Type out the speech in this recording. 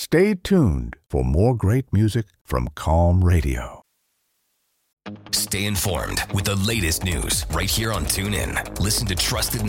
Stay tuned for more great music from Calm Radio. Stay informed with the latest news right here on TuneIn. Listen to trusted